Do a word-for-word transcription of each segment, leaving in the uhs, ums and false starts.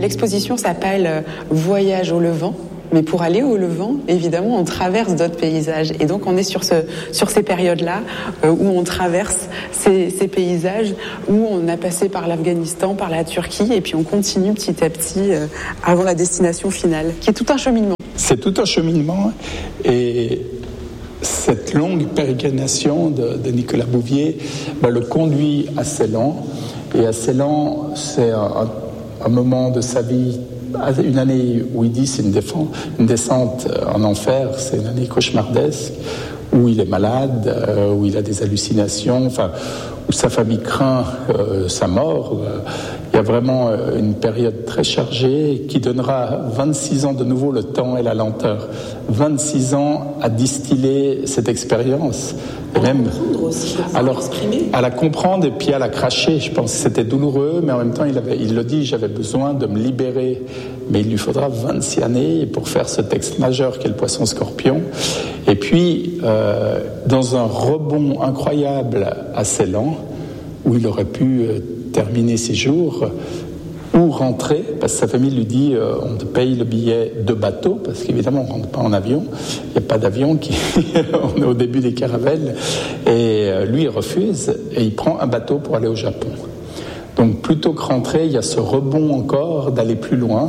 l'exposition s'appelle « Voyage au Levant ». Mais pour aller au Levant, évidemment, on traverse d'autres paysages. Et donc, on est sur, ce, sur ces périodes-là euh, où on traverse ces, ces paysages, où on a passé par l'Afghanistan, par la Turquie, et puis on continue petit à petit euh, avant la destination finale, qui est tout un cheminement. C'est tout un cheminement. Et cette longue pérégrination de, de Nicolas Bouvier bah, le conduit à Ceylan. Et à Ceylan, c'est un, un moment de sa vie, une année où il dit c'est une, défense, une descente en enfer, c'est une année cauchemardesque, où il est malade, euh, où il a des hallucinations, enfin, où sa famille craint euh, sa mort. Euh, il y a vraiment euh, une période très chargée qui donnera vingt-six ans de nouveau, le temps et la lenteur. vingt-six ans à distiller cette expérience. À la comprendre aussi. Alors, à la comprendre et puis à la cracher. Je pense que c'était douloureux, mais en même temps, il, avait, il le dit, j'avais besoin de me libérer. Mais il lui faudra vingt-six années pour faire ce texte majeur qu'est le Poisson Scorpion. Et puis, euh, dans un rebond incroyable à Ceylan, où il aurait pu euh, terminer ses jours, ou rentrer, parce que sa famille lui dit euh, on te paye le billet de bateau, parce qu'évidemment on ne rentre pas en avion, il n'y a pas d'avion, qui on est au début des caravelles, et euh, lui il refuse, et il prend un bateau pour aller au Japon. Donc plutôt que rentrer, il y a ce rebond encore d'aller plus loin,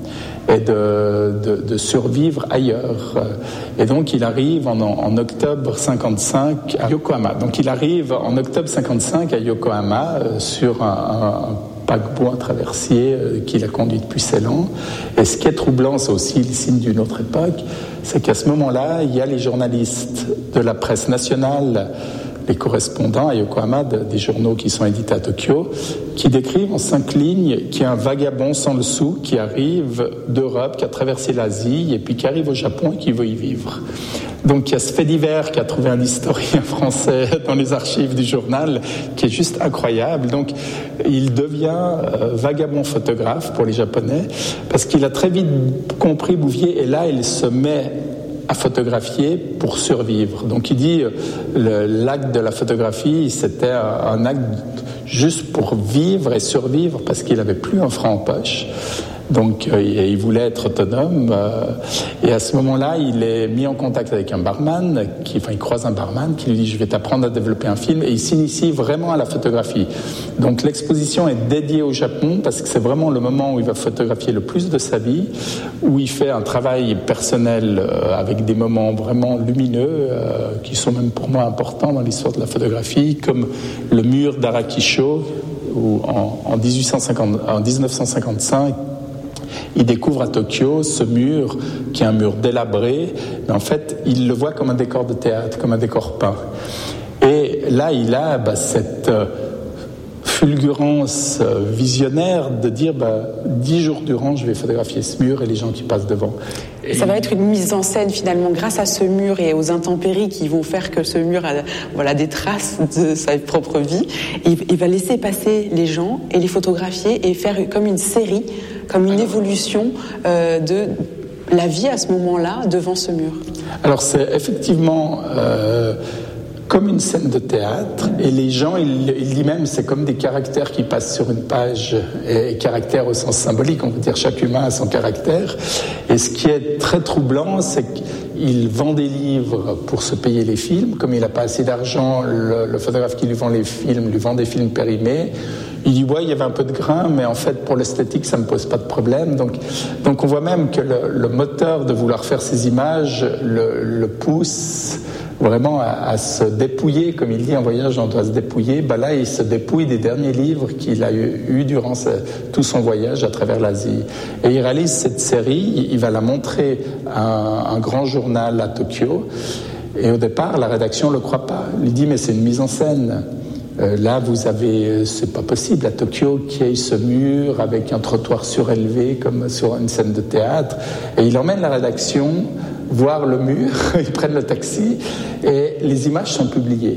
et de, de, de survivre ailleurs. Et donc il arrive en, en octobre cinquante-cinq à Yokohama. Donc il arrive en octobre cinquante-cinq à Yokohama euh, sur un, un paquebot, un traversier euh, qui l'a conduit depuis Ceylan. Et ce qui est troublant, c'est aussi le signe d'une autre époque, c'est qu'à ce moment-là, il y a les journalistes de la presse nationale, les correspondants à Yokohama de, des journaux qui sont édités à Tokyo, qui décrivent en cinq lignes qu'il y a un vagabond sans le sou qui arrive d'Europe, qui a traversé l'Asie et puis qui arrive au Japon et qui veut y vivre. Donc il y a ce fait divers qu'a trouvé un historien français dans les archives du journal qui est juste incroyable. Donc il devient euh, vagabond photographe pour les Japonais parce qu'il a très vite compris Bouvier, et là il se met à photographier pour survivre. Donc il dit le, l'acte de la photographie, c'était un, un acte juste pour vivre et survivre parce qu'il n'avait plus un franc en poche. Donc euh, il voulait être autonome euh, et à ce moment-là il est mis en contact avec un barman qui, enfin il croise un barman qui lui dit je vais t'apprendre à développer un film, et il s'initie vraiment à la photographie. Donc l'exposition est dédiée au Japon parce que c'est vraiment le moment où il va photographier le plus de sa vie, où il fait un travail personnel euh, avec des moments vraiment lumineux euh, qui sont même pour moi importants dans l'histoire de la photographie, comme le mur d'Arakisho où en, en, dix-huit cent cinquante, en dix-neuf cent cinquante-cinq il découvre à Tokyo ce mur qui est un mur délabré, mais en fait, il le voit comme un décor de théâtre, comme un décor peint. Et là, il a bah, cette euh, fulgurance euh, visionnaire de dire bah, dix jours durant, je vais photographier ce mur et les gens qui passent devant. Et ça va être une mise en scène finalement grâce à ce mur et aux intempéries qui vont faire que ce mur a voilà, des traces de sa propre vie. Et il va laisser passer les gens et les photographier et faire comme une série, comme une évolution euh, de la vie à ce moment-là devant ce mur. Alors c'est effectivement euh, comme une scène de théâtre, et les gens, il, il dit même, c'est comme des caractères qui passent sur une page, et caractères au sens symbolique, on peut dire chaque humain a son caractère. Et ce qui est très troublant, c'est qu'il vend des livres pour se payer les films. Comme il n'a pas assez d'argent, le, le photographe qui lui vend les films lui vend des films périmés. Il dit, ouais, il y avait un peu de grain, mais en fait, pour l'esthétique, ça ne me pose pas de problème. Donc, donc on voit même que le, le moteur de vouloir faire ces images le, le pousse vraiment à, à se dépouiller, comme il dit, en voyage, on doit se dépouiller. Ben là, il se dépouille des derniers livres qu'il a eu, eu durant sa, tout son voyage à travers l'Asie. Et il réalise cette série, il, il va la montrer à un, un grand journal à Tokyo. Et au départ, la rédaction ne le croit pas. Il dit, mais c'est une mise en scène. Euh, là, vous avez, c'est pas possible, à Tokyo, qu'il y ait ce mur avec un trottoir surélevé comme sur une scène de théâtre. Et il emmène la rédaction voir le mur, ils prennent le taxi et les images sont publiées.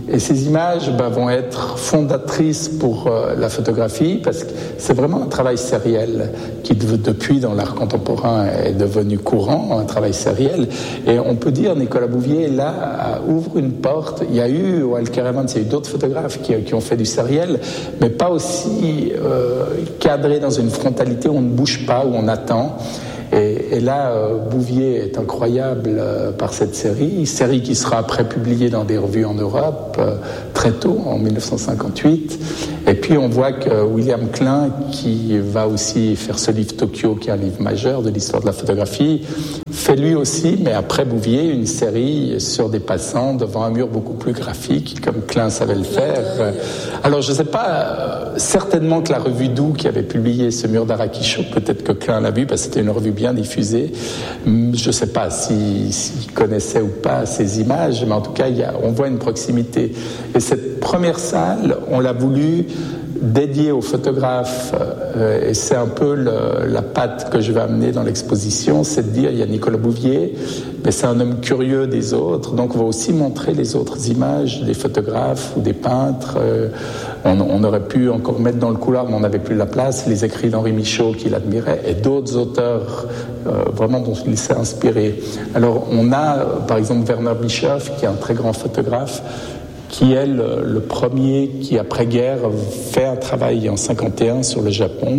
Et ces images bah, vont être fondatrices pour euh, la photographie parce que c'est vraiment un travail sériel qui, depuis, dans l'art contemporain, est devenu courant, un travail sériel. Et on peut dire, Nicolas Bouvier, là, ouvre une porte. Il y a eu, au Walker Evans, il y a eu d'autres photographes qui, qui ont fait du sériel, mais pas aussi euh, cadré dans une frontalité où on ne bouge pas, où on attend. Et, et là, euh, Bouvier est incroyable euh, par cette série, série qui sera après publiée dans des revues en Europe euh, très tôt, en dix-neuf cent cinquante-huit. Et puis on voit que William Klein, qui va aussi faire ce livre Tokyo, qui est un livre majeur de l'histoire de la photographie, fait lui aussi, mais après Bouvier, une série sur des passants devant un mur beaucoup plus graphique, comme Klein savait le faire. Alors je ne sais pas, euh, certainement que la revue Doux qui avait publié ce mur d'Arakicho, peut-être que Klein l'a vu parce que c'était une revue bien diffusée. Je ne sais pas s'il si, si connaissait ou pas ces images, mais en tout cas, il y a, on voit une proximité. Et cette première salle, on l'a voulu dédiée aux photographes, euh, et c'est un peu le, la patte que je vais amener dans l'exposition, c'est de dire, il y a Nicolas Bouvier, mais c'est un homme curieux des autres, donc on va aussi montrer les autres images des photographes ou des peintres. Euh, on, on aurait pu encore mettre dans le couloir, mais on n'avait plus la place, les écrits d'Henri Michaud qu'il admirait, et d'autres auteurs euh, vraiment dont il s'est inspiré. Alors on a, par exemple, Werner Bischoff, qui est un très grand photographe, qui est le, le premier qui, après-guerre, fait un travail en cinquante et un sur le Japon,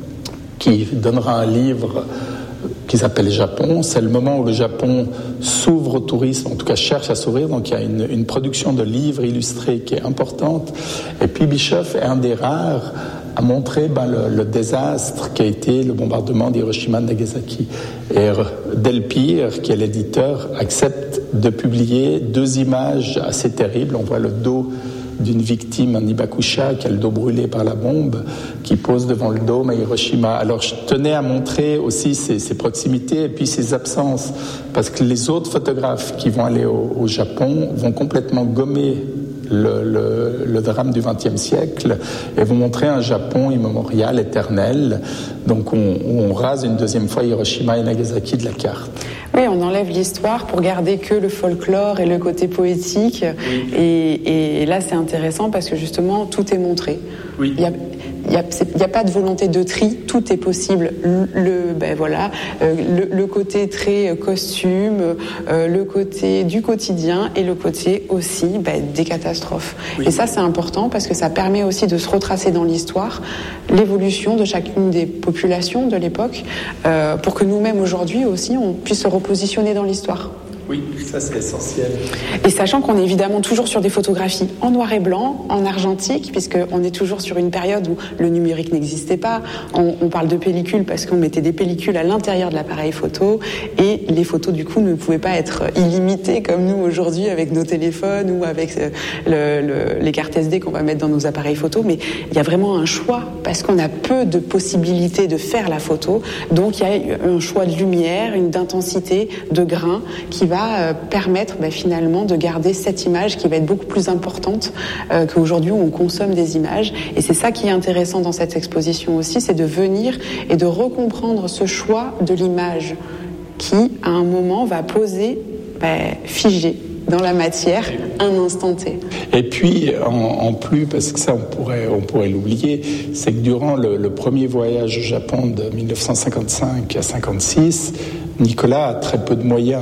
qui donnera un livre qui s'appelle Japon. C'est le moment où le Japon s'ouvre au tourisme, en tout cas cherche à s'ouvrir, donc il y a une, une production de livres illustrés qui est importante. Et puis Bischoff est un des rares à montrer ben, le, le désastre qui a été le bombardement d'Hiroshima et de Nagasaki. Et Delpire, qui est l'éditeur, accepte de publier deux images assez terribles. On voit le dos d'une victime, un Ibakusha, qui a le dos brûlé par la bombe, qui pose devant le dôme à Hiroshima. Alors je tenais à montrer aussi ces, ces proximités et puis ces absences, parce que les autres photographes qui vont aller au, au Japon vont complètement gommer Le, le, le drame du vingtième siècle et vont montrer un Japon immémorial, éternel. Donc on, on rase une deuxième fois Hiroshima et Nagasaki de la carte. Oui, on enlève l'histoire pour garder que le folklore et le côté poétique. Oui. Et, et là, c'est intéressant parce que justement, tout est montré. Oui. Il y a, il n'y a, a pas de volonté de tri, tout est possible. Le, ben voilà, euh, le, le côté très costume, euh, le côté du quotidien et le côté aussi ben, des catastrophes. Oui. Et ça, c'est important parce que ça permet aussi de se retracer dans l'histoire l'évolution de chacune des populations de l'époque, euh, pour que nous-mêmes aujourd'hui aussi, on puisse se repositionner dans l'histoire. Oui, ça c'est essentiel. Et sachant qu'on est évidemment toujours sur des photographies en noir et blanc, en argentique, puisqu'on est toujours sur une période où le numérique n'existait pas. On, on parle de pellicules parce qu'on mettait des pellicules à l'intérieur de l'appareil photo et les photos du coup ne pouvaient pas être illimitées comme nous aujourd'hui avec nos téléphones ou avec le, le, les cartes S D qu'on va mettre dans nos appareils photo. Mais il y a vraiment un choix parce qu'on a peu de possibilités de faire la photo. Donc il y a un choix de lumière, une d'intensité, de grain qui va va permettre bah, finalement de garder cette image qui va être beaucoup plus importante euh, qu'aujourd'hui où on consomme des images. Et c'est ça qui est intéressant dans cette exposition aussi, c'est de venir et de recomprendre ce choix de l'image qui, à un moment, va poser, bah, figé dans la matière, un instant T. Et puis, en, en plus, parce que ça, on pourrait, on pourrait l'oublier, c'est que durant le, le premier voyage au Japon de dix-neuf cent cinquante-cinq à cinquante-six, Nicolas a très peu de moyens.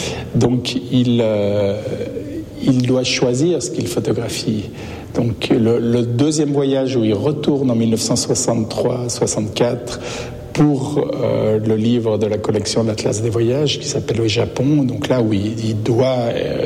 Donc, il, euh, il doit choisir ce qu'il photographie. Donc, le, le deuxième voyage où il retourne en dix-neuf cent soixante-trois soixante-quatre pour euh, le livre de la collection d'Atlas des voyages qui s'appelle Le Japon. Donc là, oui, il doit euh,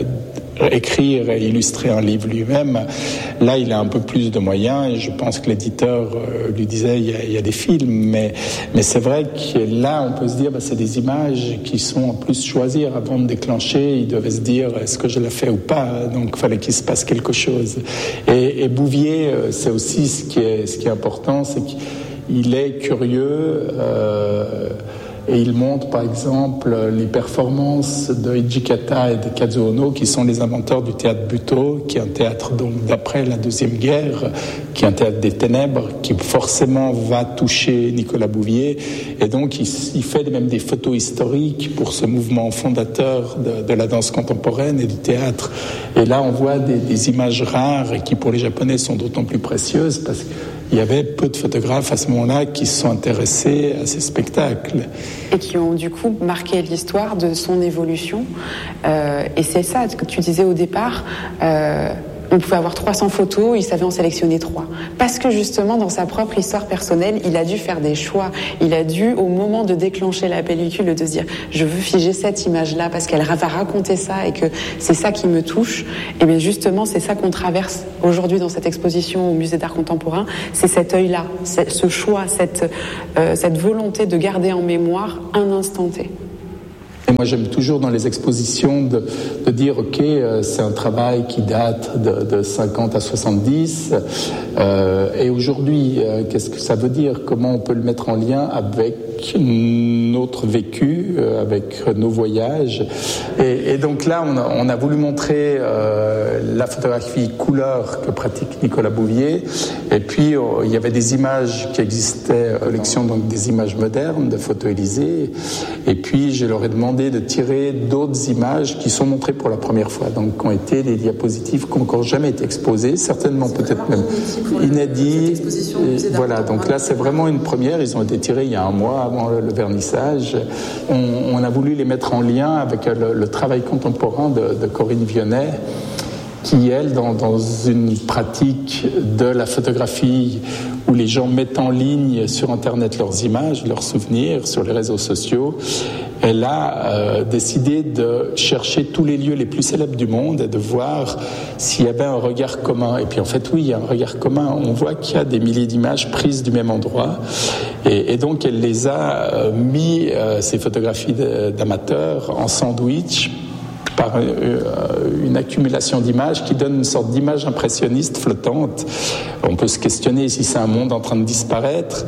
écrire et illustrer un livre lui-même. Là, il a un peu plus de moyens et je pense que l'éditeur euh, lui disait il y, a, il y a des films, mais, mais c'est vrai que là, on peut se dire bah, c'est des images qui sont en plus choisir avant de déclencher. Il devait se dire est-ce que je la fais ou pas, donc il fallait qu'il se passe quelque chose. Et, et Bouvier, c'est aussi ce qui est, ce qui est important, c'est qu'il il est curieux, euh, et il montre par exemple les performances de Hijikata et de Kazuo Ono, qui sont les inventeurs du théâtre Butoh, qui est un théâtre donc d'après la Deuxième Guerre, qui est un théâtre des ténèbres, qui forcément va toucher Nicolas Bouvier, et donc il, il fait même des photos historiques pour ce mouvement fondateur de, de la danse contemporaine et du théâtre. Et là on voit des, des images rares et qui pour les Japonais sont d'autant plus précieuses parce qu'il y avait peu de photographes à ce moment-là qui se sont intéressés à ces spectacles. Et qui ont du coup marqué l'histoire de son évolution. Euh, et c'est ça que tu disais au départ. Euh, On pouvait avoir trois cents photos, il savait en sélectionner trois. Parce que justement, dans sa propre histoire personnelle, il a dû faire des choix. Il a dû, au moment de déclencher la pellicule, de se dire « je veux figer cette image-là parce qu'elle va raconter ça et que c'est ça qui me touche ». Et bien justement, c'est ça qu'on traverse aujourd'hui dans cette exposition au Musée d'Art Contemporain. C'est cet œil-là, ce choix, cette, euh, cette volonté de garder en mémoire un instant T. Et moi, j'aime toujours dans les expositions de, de dire, OK, euh, c'est un travail qui date de, de cinquante à soixante-dix. Euh, et aujourd'hui, euh, qu'est-ce que ça veut dire? Comment on peut le mettre en lien avec notre vécu, euh, avec nos voyages? Et, et donc là, on a, on a voulu montrer euh, la photographie couleur que pratique Nicolas Bouvier. Et puis, euh, il y avait des images qui existaient, collection donc des images modernes, de photos Élysée. Et puis, je leur ai demandé de tirer d'autres images qui sont montrées pour la première fois, donc qui ont été des diapositives qui n'ont encore jamais été exposées, certainement peut-être même inédites. Voilà, donc là c'est vraiment une première, ils ont été tirés il y a un mois avant le, le vernissage. On, on a voulu les mettre en lien avec le, le travail contemporain de, de Corinne Vionnet, qui, elle, dans, dans une pratique de la photographie où les gens mettent en ligne sur Internet leurs images, leurs souvenirs, sur les réseaux sociaux, elle a euh, décidé de chercher tous les lieux les plus célèbres du monde et de voir s'il y avait un regard commun. Et puis en fait, oui, il y a un regard commun. On voit qu'il y a des milliers d'images prises du même endroit. Et, et donc, elle les a euh, mis, euh, ces photographies d'amateurs, en sandwich, par une accumulation d'images qui donne une sorte d'image impressionniste flottante. On peut se questionner si c'est un monde en train de disparaître.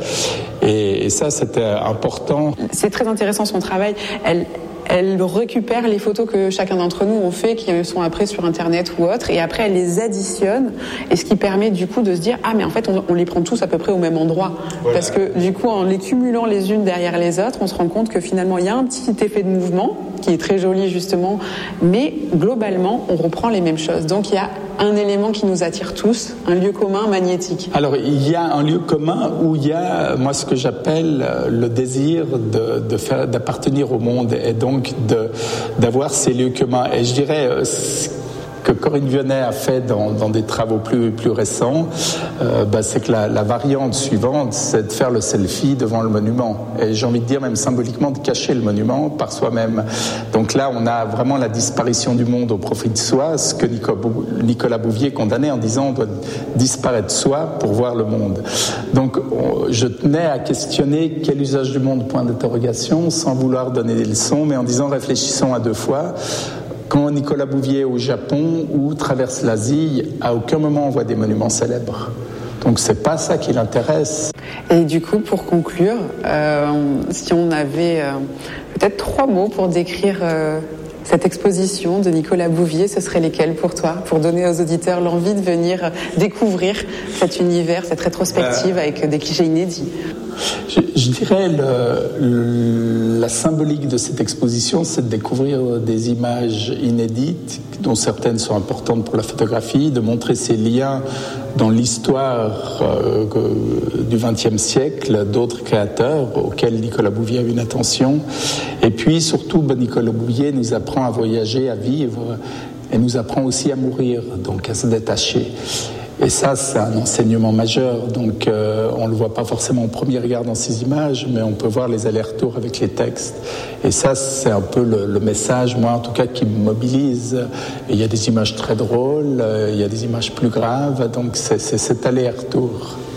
Et, et ça, c'était important. C'est très intéressant son travail. Elle... Elle récupère les photos que chacun d'entre nous ont fait, qui sont après sur Internet ou autre, et après elle les additionne, et ce qui permet du coup de se dire ah mais en fait on, on les prend tous à peu près au même endroit, voilà. Parce que du coup en les cumulant les unes derrière les autres, on se rend compte que finalement il y a un petit effet de mouvement qui est très joli justement, mais globalement on reprend les mêmes choses. Donc il y a un élément qui nous attire tous, un lieu commun magnétique. Alors il y a un lieu commun où il y a moi ce que j'appelle le désir de, de faire, d'appartenir au monde, et donc De, d'avoir ces lieux communs. Et je dirais euh, ce que Corinne Vionnet a fait dans, dans des travaux plus, plus récents, euh, bah, c'est que la, la variante suivante, c'est de faire le selfie devant le monument. Et j'ai envie de dire même symboliquement de cacher le monument par soi-même. Donc là, on a vraiment la disparition du monde au profit de soi, ce que Nicolas Bouvier condamnait en disant on doit disparaître de soi pour voir le monde. Donc on, je tenais à questionner quel usage du monde, point d'interrogation, sans vouloir donner des leçons, mais en disant réfléchissons à deux fois. Quand Nicolas Bouvier est au Japon ou traverse l'Asie, à aucun moment on voit des monuments célèbres. Donc c'est pas ça qui l'intéresse. Et du coup, pour conclure, euh, si on avait euh, peut-être trois mots pour décrire euh, cette exposition de Nicolas Bouvier, ce serait lesquels pour toi, pour donner aux auditeurs l'envie de venir découvrir cet univers, cette rétrospective euh... avec des clichés inédits? Je, je dirais le, le, la symbolique de cette exposition, c'est de découvrir des images inédites, dont certaines sont importantes pour la photographie, de montrer ces liens dans l'histoire euh, du vingtième siècle d'autres créateurs auxquels Nicolas Bouvier a une attention. Et puis surtout, ben, Nicolas Bouvier nous apprend à voyager, à vivre, et nous apprend aussi à mourir, donc à se détacher. Et ça, c'est un enseignement majeur. Donc, euh, on ne le voit pas forcément au premier regard dans ces images, mais on peut voir les allers-retours avec les textes. Et ça, c'est un peu le, le message, moi, en tout cas, qui me mobilise. Et il y a des images très drôles, euh, il y a des images plus graves. Donc, c'est, c'est cet aller-retour.